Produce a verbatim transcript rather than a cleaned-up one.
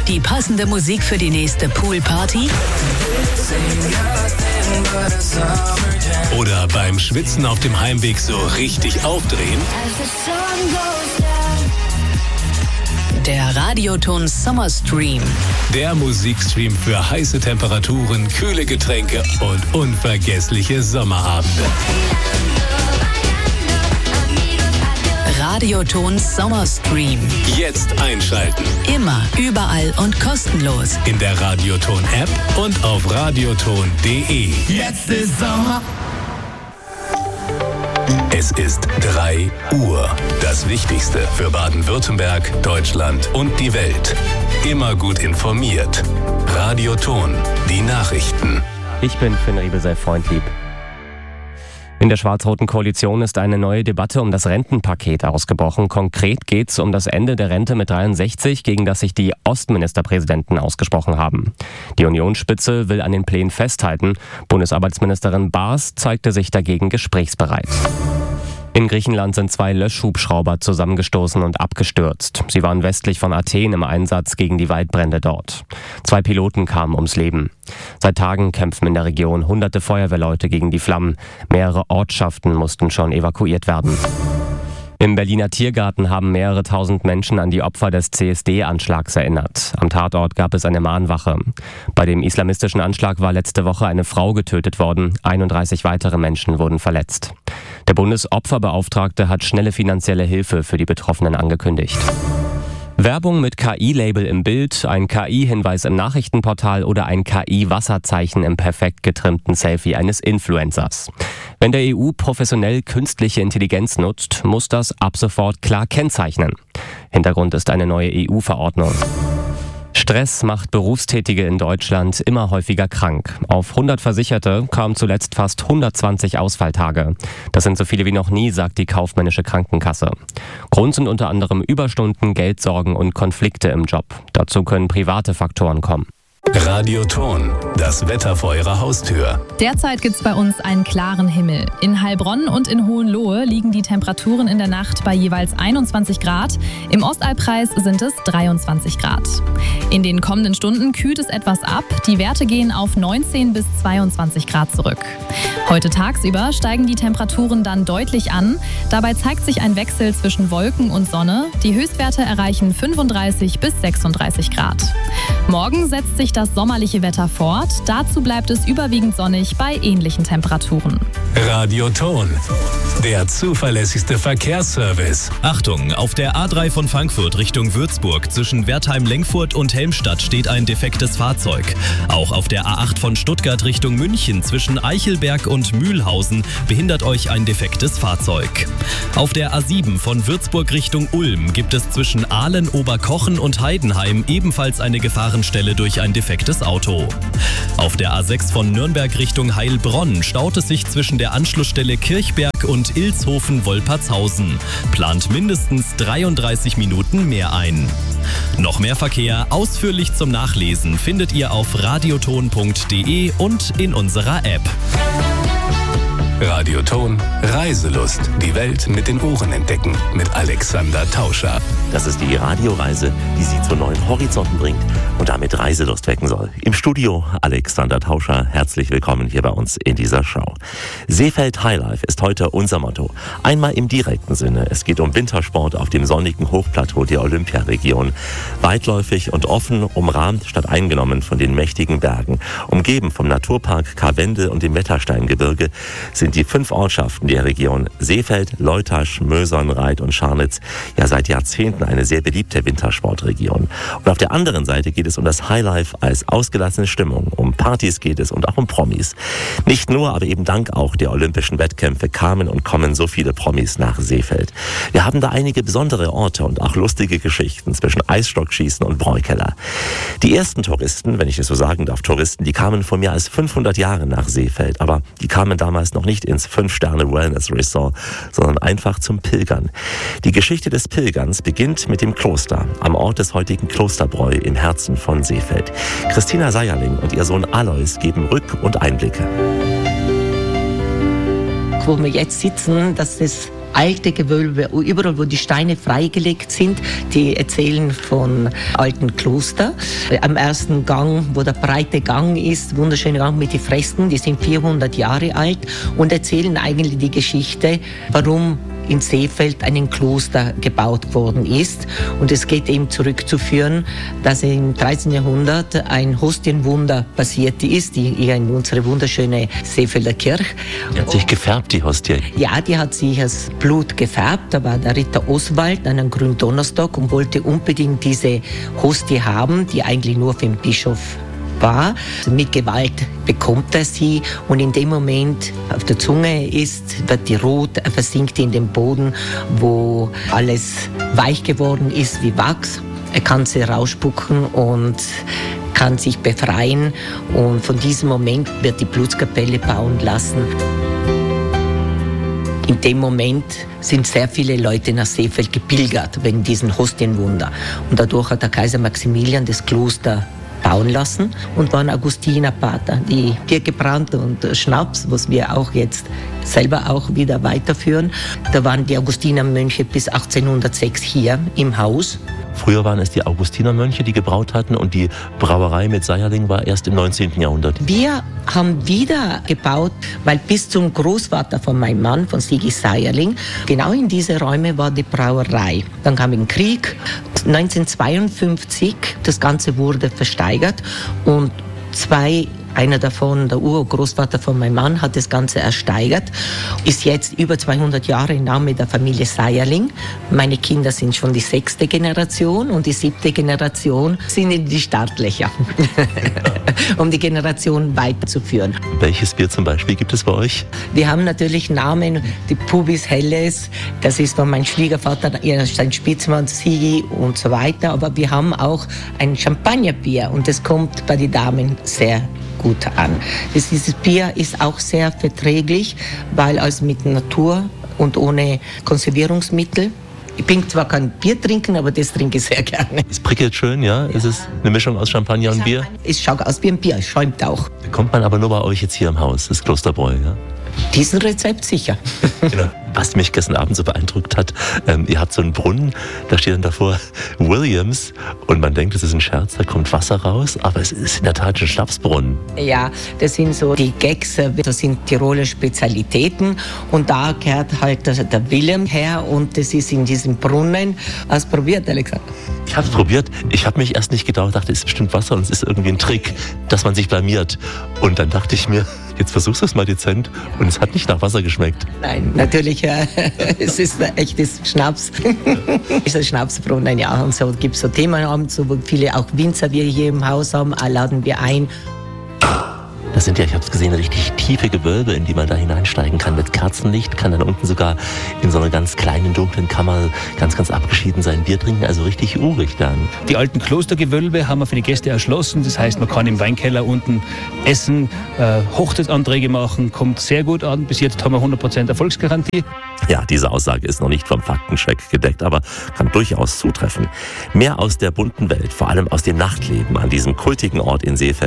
Die passende Musik für die nächste Poolparty? Oder beim Schwitzen auf dem Heimweg so richtig aufdrehen? Der Radioton Summer Stream. Der Musikstream für heiße Temperaturen, kühle Getränke und unvergessliche Sommerabende. Radioton Summer Stream. Jetzt einschalten. Immer, überall und kostenlos. In der Radioton-App und auf radioton punkt de. Jetzt ist Sommer. Es ist drei Uhr. Das Wichtigste für Baden-Württemberg, Deutschland und die Welt. Immer gut informiert. Radioton, die Nachrichten. Ich bin Finn Riebesell-Freundlieb. In der schwarz-roten Koalition ist eine neue Debatte um das Rentenpaket ausgebrochen. Konkret geht es um das Ende der Rente mit dreiundsechzig, gegen das sich die Ostministerpräsidenten ausgesprochen haben. Die Unionsspitze will an den Plänen festhalten. Bundesarbeitsministerin Baas zeigte sich dagegen gesprächsbereit. In Griechenland sind zwei Löschhubschrauber zusammengestoßen und abgestürzt. Sie waren westlich von Athen im Einsatz gegen die Waldbrände dort. Zwei Piloten kamen ums Leben. Seit Tagen kämpfen in der Region hunderte Feuerwehrleute gegen die Flammen. Mehrere Ortschaften mussten schon evakuiert werden. Im Berliner Tiergarten haben mehrere tausend Menschen an die Opfer des C S D-Anschlags erinnert. Am Tatort gab es eine Mahnwache. Bei dem islamistischen Anschlag war letzte Woche eine Frau getötet worden. einunddreißig weitere Menschen wurden verletzt. Der Bundesopferbeauftragte hat schnelle finanzielle Hilfe für die Betroffenen angekündigt. Werbung mit K I-Label im Bild, ein K I-Hinweis im Nachrichtenportal oder ein K I-Wasserzeichen im perfekt getrimmten Selfie eines Influencers. Wenn der E U professionell künstliche Intelligenz nutzt, muss das ab sofort klar kennzeichnen. Hintergrund ist eine neue E U-Verordnung. Stress macht Berufstätige in Deutschland immer häufiger krank. Auf hundert Versicherte kamen zuletzt fast hundertzwanzig Ausfalltage. Das sind so viele wie noch nie, sagt die kaufmännische Krankenkasse. Grund sind unter anderem Überstunden, Geldsorgen und Konflikte im Job. Dazu können private Faktoren kommen. Radioton, das Wetter vor Ihrer Haustür. Derzeit gibt's bei uns einen klaren Himmel. In Heilbronn und in Hohenlohe liegen die Temperaturen in der Nacht bei jeweils einundzwanzig Grad. Im Ostallkreis sind es dreiundzwanzig Grad. In den kommenden Stunden kühlt es etwas ab. Die Werte gehen auf neunzehn bis zweiundzwanzig Grad zurück. Heute tagsüber steigen die Temperaturen dann deutlich an. Dabei zeigt sich ein Wechsel zwischen Wolken und Sonne. Die Höchstwerte erreichen fünfunddreißig bis sechsunddreißig Grad. Morgen setzt sich das sommerliche Wetter fort. Dazu bleibt es überwiegend sonnig bei ähnlichen Temperaturen. Radioton, der zuverlässigste Verkehrsservice. Achtung, auf der A drei von Frankfurt Richtung Würzburg zwischen Wertheim-Lengfurt und Helmstadt steht ein defektes Fahrzeug. Auch auf der A acht von Stuttgart Richtung München zwischen Eichelberg und Mühlhausen behindert euch ein defektes Fahrzeug. Auf der A sieben von Würzburg Richtung Ulm gibt es zwischen Ahlen, Oberkochen und Heidenheim ebenfalls eine Gefahrenstelle durch ein defektes Auto. Auf der A sechs von Nürnberg Richtung Heilbronn staut es sich zwischen der Anschlussstelle Kirchberg und Ilshofen-Wolpertshausen. Plant mindestens dreiunddreißig Minuten mehr ein. Noch mehr Verkehr ausführlich zum Nachlesen findet ihr auf radioton punkt de und in unserer App. Radioton, Reiselust. Die Welt mit den Ohren entdecken. Mit Alexander Tauscher. Das ist die Radioreise, die Sie zu neuen Horizonten bringt und damit Reiselust wecken soll. Im Studio Alexander Tauscher. Herzlich willkommen hier bei uns in dieser Show. Seefeld Highlife ist heute unser Motto. Einmal im direkten Sinne. Es geht um Wintersport auf dem sonnigen Hochplateau der Olympiaregion. Weitläufig und offen, umrahmt statt eingenommen von den mächtigen Bergen. Umgeben vom Naturpark Karwendel und dem Wettersteingebirge sind die fünf Ortschaften der Region Seefeld, Leutasch, Mösern, Reit und Scharnitz ja seit Jahrzehnten eine sehr beliebte Wintersportregion. Und auf der anderen Seite geht es um das Highlife als ausgelassene Stimmung. Um Partys geht es und auch um Promis. Nicht nur, aber eben dank auch der olympischen Wettkämpfe kamen und kommen so viele Promis nach Seefeld. Wir haben da einige besondere Orte und auch lustige Geschichten zwischen Eisstockschießen und Bräukeller. Die ersten Touristen, wenn ich es so sagen darf, Touristen, die kamen vor mehr als fünfhundert Jahren nach Seefeld. Aber die kamen damals noch nicht ins Fünf-Sterne-Wellness-Resort, sondern einfach zum Pilgern. Die Geschichte des Pilgerns beginnt mit dem Kloster, am Ort des heutigen Klosterbräu im Herzen von Seefeld. Christina Seierling und ihr Sohn Alois geben Rück- und Einblicke. Wo wir jetzt sitzen, das ist alte Gewölbe, überall wo die Steine freigelegt sind, die erzählen von alten Kloster. Am ersten Gang, wo der breite Gang ist, wunderschöner Gang mit den Fresken, die sind vierhundert Jahre alt und erzählen eigentlich die Geschichte, warum in Seefeld ein Kloster gebaut worden ist. Und es geht eben zurückzuführen, dass im dreizehnten Jahrhundert ein Hostienwunder passiert ist, die hier in unsere wunderschöne Seefelder Kirche. Die hat sich gefärbt, die Hostie. Ja, die hat sich als Blut gefärbt. Da war der Ritter Oswald an einem Gründonnerstag und wollte unbedingt diese Hostie haben, die eigentlich nur für den Bischof war. Mit Gewalt bekommt er sie und in dem Moment auf der Zunge ist, wird die rot, er versinkt in den Boden, wo alles weich geworden ist wie Wachs. Er kann sie rausspucken und kann sich befreien und von diesem Moment wird die Blutskapelle bauen lassen. In dem Moment sind sehr viele Leute nach Seefeld gepilgert wegen diesem Hostienwunder und dadurch hat der Kaiser Maximilian das Kloster bauen lassen und waren Augustinerpater, die Bier gebrannt und Schnaps, was wir auch jetzt selber auch wieder weiterführen. Da waren die Augustinermönche bis achtzehnhundertsechs hier im Haus. Früher waren es die Augustinermönche, die gebraut hatten und die Brauerei mit Seierling war erst im neunzehnten Jahrhundert. Wir haben wieder gebaut, weil bis zum Großvater von meinem Mann, von Sigi Seierling, genau in diese Räume war die Brauerei. Dann kam ein Krieg, neunzehnhundertzweiundfünfzig, das Ganze wurde versteigert und zwei Einer davon, der Urgroßvater von meinem Mann, hat das Ganze ersteigert, ist jetzt über zweihundert Jahre im Namen der Familie Seierling. Meine Kinder sind schon die sechste Generation und die siebte Generation sind in die Startlöcher, um die Generation weiterzuführen. Welches Bier zum Beispiel gibt es bei euch? Wir haben natürlich Namen, die Pubis Helles, das ist von meinem Schwiegervater, sein Spitzmann, Sigi und so weiter. Aber wir haben auch ein Champagnerbier und das kommt bei den Damen sehr gut an. Das, dieses Bier ist auch sehr verträglich, weil es mit Natur und ohne Konservierungsmittel. Ich bin zwar kein Bier trinken, aber das trinke ich sehr gerne. Es prickelt schön, ja? Es ist eine Mischung aus Champagner und Bier? Es schaut aus wie ein Bier, es schäumt auch. Bekommt man aber nur bei euch jetzt hier im Haus, das Klosterbräu, ja? Diesen Rezept sicher. Genau. Was mich gestern Abend so beeindruckt hat, ähm, ihr habt so einen Brunnen, da steht dann davor Williams und man denkt, es ist ein Scherz, da kommt Wasser raus, aber es ist in der Tat ein Schnapsbrunnen. Ja, das sind so die Gags, das sind Tiroler Spezialitäten und da gehört halt der, der William her und das ist in diesem Brunnen. Hast du probiert, Alexander? Ich habe es probiert, ich habe mich erst nicht gedacht, dachte, es ist bestimmt Wasser und es ist irgendwie ein Trick, dass man sich blamiert. Und dann dachte ich mir, jetzt versuchst du es mal dezent und es hat nicht nach Wasser geschmeckt. Nein, natürlich, äh, es ist ein echtes Schnaps. Es ist ein Schnapsbrunnen, ja. Und so gibt es so Themenabend, so wo viele auch Winzer wir hier im Haus haben, laden wir ein. Das sind ja, ich habe es gesehen, richtig tiefe Gewölbe, in die man da hineinsteigen kann mit Kerzenlicht, kann dann unten sogar in so einer ganz kleinen, dunklen Kammer ganz, ganz abgeschieden sein Bier trinken, also richtig urig dann. Die alten Klostergewölbe haben wir für die Gäste erschlossen, das heißt, man kann im Weinkeller unten essen, äh, Hochzeitsanträge machen, kommt sehr gut an, bis jetzt haben wir hundert Prozent Erfolgsgarantie. Ja, diese Aussage ist noch nicht vom Faktencheck gedeckt, aber kann durchaus zutreffen. Mehr aus der bunten Welt, vor allem aus dem Nachtleben an diesem kultigen Ort in Seefeld,